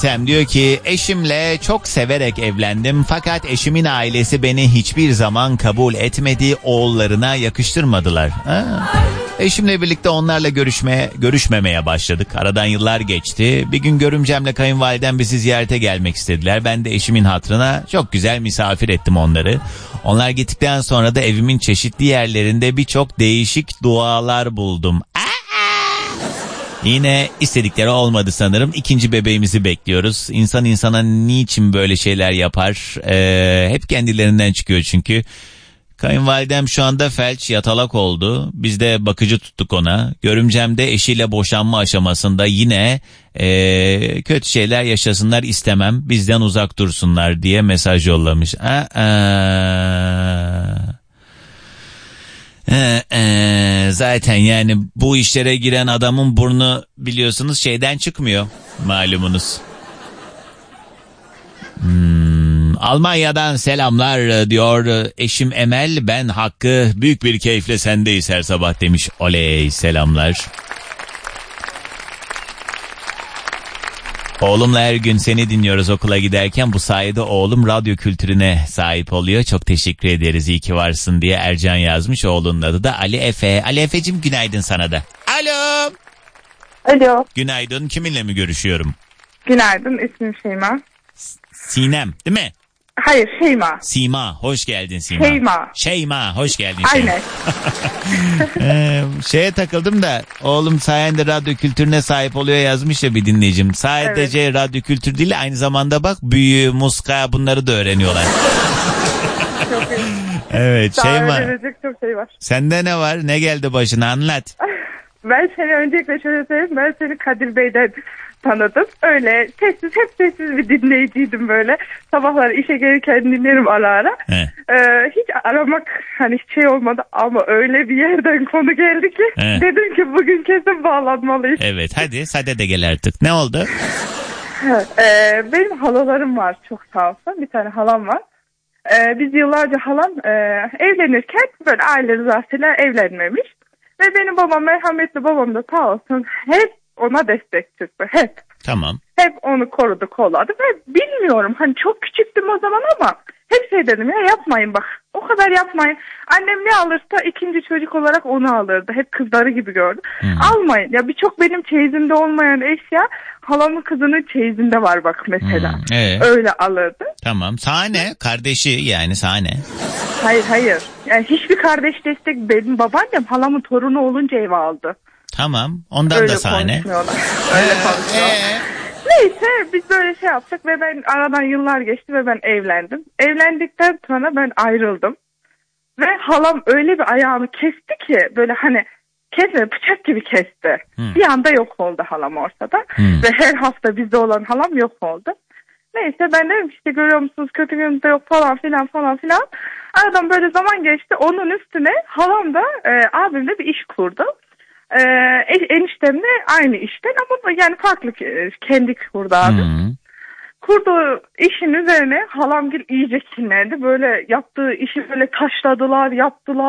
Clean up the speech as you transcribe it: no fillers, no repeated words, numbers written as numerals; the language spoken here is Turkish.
Tem diyor ki eşimle çok severek evlendim fakat eşimin ailesi beni hiçbir zaman kabul etmedi, oğullarına yakıştırmadılar. Eşimle birlikte onlarla görüşmemeye başladık. Aradan yıllar geçti. Bir gün görümcemle kayınvalidem bizi ziyarete gelmek istediler. Ben de eşimin hatırına çok güzel misafir ettim onları. Onlar gittikten sonra da evimin çeşitli yerlerinde birçok değişik dualar buldum. Yine istedikleri olmadı sanırım. İkinci bebeğimizi bekliyoruz. İnsan insana niçin böyle şeyler yapar? Hep kendilerinden çıkıyor çünkü. Kayınvalidem şu anda felç, yatalak oldu. Biz de bakıcı tuttuk ona. Görümcem de eşiyle boşanma aşamasında yine kötü şeyler yaşasınlar istemem. Bizden uzak dursunlar diye mesaj yollamış. Zaten yani bu işlere giren adamın burnu biliyorsunuz şeyden çıkmıyor malumunuz. Almanya'dan selamlar diyor eşim Emel, ben Hakkı, büyük bir keyifle sendeyiz her sabah demiş. Oley, selamlar. Oğlumla her gün seni dinliyoruz okula giderken, bu sayede oğlum radyo kültürüne sahip oluyor. Çok teşekkür ederiz, iyi ki varsın diye Ercan yazmış. Oğlunun adı da Ali Efe. Ali Efe'cim günaydın sana da. Alo. Alo. Günaydın, kiminle mi görüşüyorum? Günaydın, ismim Şeyma. Sinem değil mi? Hayır, Şeyma. Sima, hoş geldin Sima. Şeyma, hoş geldin. Aynen. Şeye takıldım da oğlum sayende radyo kültürüne sahip oluyor yazmış ya bir dinleyicim. Sadece evet. Radyo kültür değil, aynı zamanda bak büyü, muska, bunları da öğreniyorlar. Çok iyi. Evet, daha Şeyma. öğrenecek çok şey var. Sende ne var? Ne geldi başına, anlat. Ben seni öncelikle şöyle söyleyeyim. Ben seni Kadir Bey'den tanıdım. Öyle sessiz, hep sessiz bir dinleyiciydim böyle. Sabahları işe gelirken dinlerim ara ara. Hiç aramak hani şey olmadı ama öyle bir yerden konu geldi ki dedim ki bugün kesin bağlanmalıyız. Evet, hadi sade de gel artık. Ne oldu? Benim halalarım var, çok sağ olsun. Bir tane halam var. Biz yıllarca halam evlenirken böyle aile rızasıyla evlenmemiş. Ve benim babam, merhametli babam da sağ olsun hep ona destek çıktı. Hep. Tamam. Hep onu korudu, kolladı. Ve bilmiyorum hani çok küçüktüm o zaman ama hep şey dedim ya, yapmayın bak. O kadar yapmayın. Annem ne alırsa ikinci çocuk olarak onu alırdı. Hep kızları gibi gördüm. Almayın. Ya birçok benim çeyizimde olmayan eşya halamın kızının çeyizinde var bak mesela. Öyle alırdı. Tamam. Sahne kardeşi yani sahne. Hayır. Yani hiçbir kardeş destek, benim babaannem halamın torunu olunca eve aldı. Tamam. Ondan öyle da sahne. Öyle konuşuyorlar. Neyse biz böyle şey yaptık ve ben aradan yıllar geçti ve ben evlendim. Evlendikten sonra ben ayrıldım. Ve halam öyle bir ayağımı kesti ki böyle hani kesme, bıçak gibi kesti. Bir anda yok oldu halam ortada. Ve her hafta bizde olan halam yok oldu. Neyse ben dedim işte görüyor musunuz kötü günümüzde yok falan filan. Aradan böyle zaman geçti. Onun üstüne halam da abim de bir iş kurdu. Eniştemle aynı işten ama yani farklı, kendi kurdu abi. Kurduğu işin üzerine halamgil iyice kinlendi. Böyle yaptığı işi böyle taşladılar, yaptılar.